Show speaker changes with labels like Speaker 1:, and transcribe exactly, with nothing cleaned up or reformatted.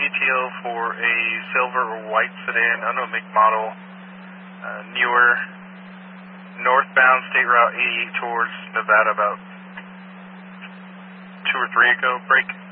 Speaker 1: E T O for a silver or white sedan, unknown make model, uh, newer, northbound State Route eighty-eight towards Nevada about two or three ago. Break.